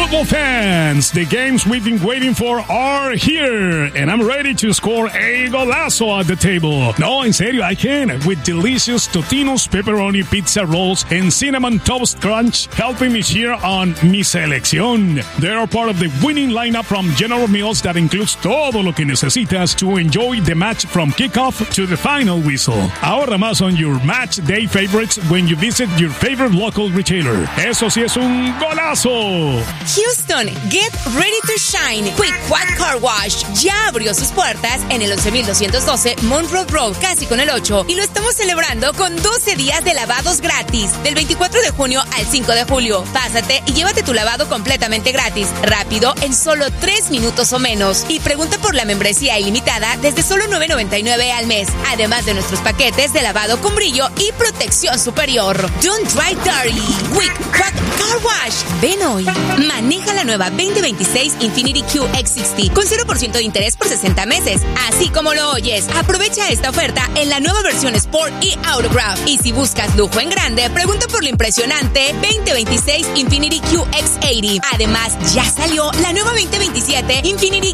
Football fans, the games we've been waiting for are here, and I'm ready to score a golazo at the table. No, en serio, I can, with delicious Totino's pepperoni pizza rolls and cinnamon toast crunch helping me cheer on mi selección. They are part of the winning lineup from General Mills that includes todo lo que necesitas to enjoy the match from kickoff to the final whistle. Ahorra más on your match day favorites when you visit your favorite local retailer. Eso sí es un golazo. Houston, get ready to shine. Quick Quack Car Wash ya abrió sus puertas en el 11212 Monroe Road, casi con el 8, y lo estamos celebrando con 12 días de lavados gratis, del 24 de junio al 5 de julio. Pásate y llévate tu lavado completamente gratis, rápido, en solo 3 minutos o menos. Y pregunta por la membresía ilimitada desde solo $9.99 al mes, además de nuestros paquetes de lavado con brillo y protección superior. Don't dry dirty. Quick Quack Car Wash. Ven hoy. Maneja la nueva 2026 Infiniti QX60 con 0% de interés por 60 meses. Así como lo oyes, aprovecha esta oferta en la nueva versión Sport y Autograph. Y si buscas lujo en grande, pregunta por la impresionante 2026 Infiniti QX80. Además, ya salió la nueva 2027 Infiniti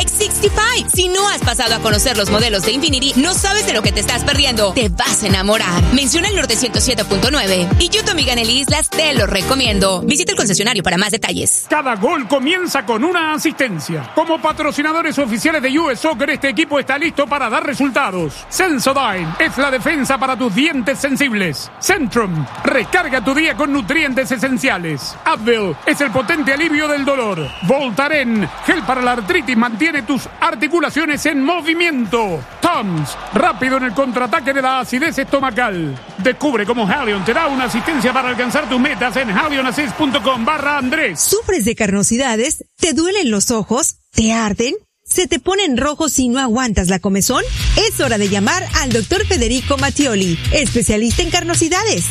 QX65. Si no has pasado a conocer los modelos de Infiniti, no sabes de lo que te estás perdiendo. Te vas a enamorar. Menciona el Norte 107.9. Y yo, tu amiga Nelly Islas, te lo recomiendo. Visita el concesionario para más detalles. Cada gol comienza con una asistencia. Como patrocinadores oficiales de US Soccer, este equipo está listo para dar resultados. Sensodyne es la defensa para tus dientes sensibles. Centrum, recarga tu día con nutrientes esenciales. Advil es el potente alivio del dolor. Voltaren, gel para la artritis, mantiene tus articulaciones en movimiento. Tums, rápido en el contraataque de la acidez estomacal. Descubre cómo Halion te da una asistencia para alcanzar tus metas en halionassist.com/Andrés. ¿Sufres de carnosidades? ¿Te duelen los ojos? ¿Te arden? ¿Se te ponen rojos y no aguantas la comezón? Es hora de llamar al Dr. Federico Mattioli, especialista en carnosidades.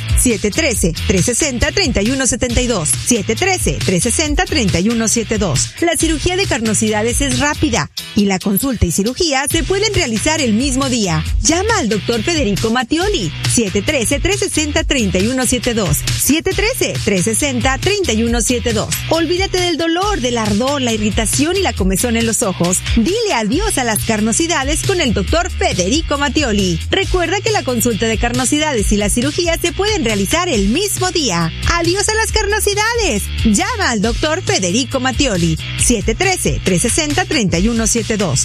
713-360-3172. 713-360-3172. La cirugía de carnosidades es rápida y la consulta y cirugía se pueden realizar el mismo día. Llama al Dr. Federico Mattioli. 713-360-3172. 713-360-3172. Olvídate del dolor, del ardor, la irritación y la comezón en los ojos. Dile adiós a las carnosidades con el Dr. Federico Mattioli. Recuerda que la consulta de carnosidades y la cirugía se pueden realizar el mismo día. Adiós a las carnosidades. Llama al Dr. Federico Mattioli. 713-360-3172.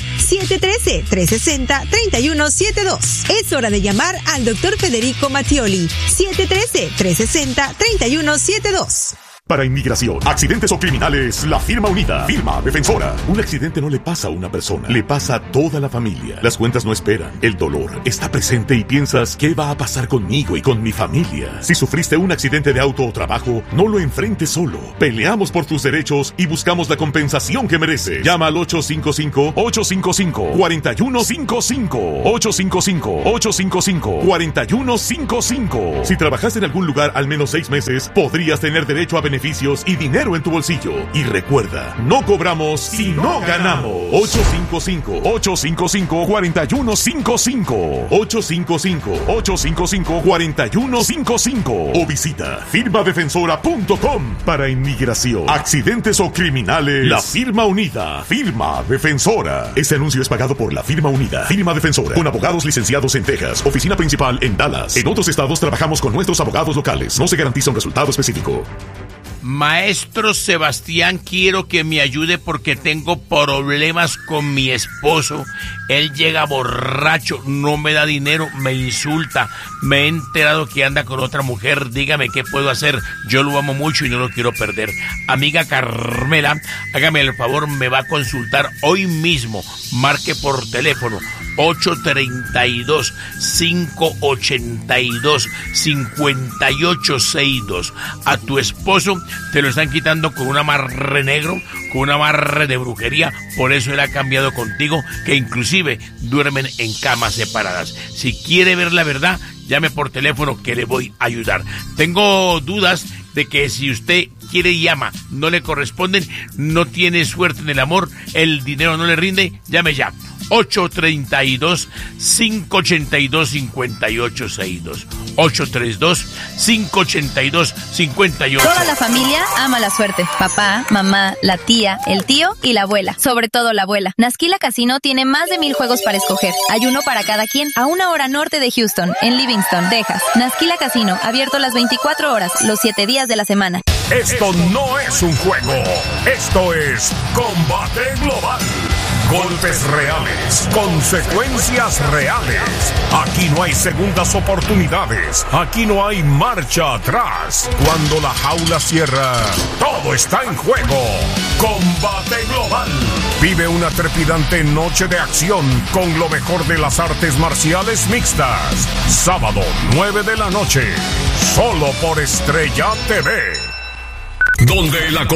713-360-3172. Es hora de llamar al Dr. Federico Mattioli. 713-360-3172. Para inmigración, accidentes o criminales, la firma unida, firma defensora. Un accidente no le pasa a una persona, le pasa a toda la familia. Las cuentas no esperan, el dolor está presente y piensas, ¿qué va a pasar conmigo y con mi familia? Si sufriste un accidente de auto o trabajo, no lo enfrentes solo. Peleamos por tus derechos y buscamos la compensación que mereces. Llama al 855-855-4155. 855-855-4155. Si trabajaste en algún lugar al menos 6 meses, podrías tener derecho a beneficios y dinero en tu bolsillo. Y recuerda, no cobramos si no ganamos. 855-855-4155. 855-855-4155. O visita firmadefensora.com. Para inmigración, accidentes o criminales, la firma unida, firma defensora. Este anuncio es pagado por la firma unida, firma defensora, con abogados licenciados en Texas, oficina principal en Dallas. En otros estados trabajamos con nuestros abogados locales. No se garantiza un resultado específico. Maestro Sebastián, quiero que me ayude porque tengo problemas con mi esposo. Él llega borracho, no me da dinero, me insulta. Me he enterado que anda con otra mujer. Dígame qué puedo hacer. Yo lo amo mucho y no lo quiero perder. Amiga Carmela, hágame el favor, me va a consultar hoy mismo. Marque por teléfono 832-582-5862. A tu esposo te lo están quitando con un amarre negro, con un amarre de brujería. Por eso él ha cambiado contigo, que inclusive duermen en camas separadas. Si quiere ver la verdad, llame por teléfono que le voy a ayudar. Tengo dudas de que si usted quiere y ama no le corresponden, no tiene suerte en el amor, el dinero no le rinde, llame ya. 832-582-5862. 832-582-5862. Toda la familia ama la suerte. Papá, mamá, la tía, el tío y la abuela. Sobre todo la abuela. Nasquila Casino tiene más de 1000 juegos para escoger. Hay uno para cada quien. A 1 hora norte de Houston, en Livingston, Texas. Nasquila Casino, abierto las 24 horas, los 7 días de la semana. Esto no es un juego. Esto es Combate Global. Golpes reales, consecuencias reales. Aquí no hay segundas oportunidades. Aquí no hay marcha atrás. Cuando la jaula cierra, todo está en juego. Combate Global. Vive una trepidante noche de acción con lo mejor de las artes marciales mixtas. Sábado, 9 de la noche. Solo por Estrella TV. Donde la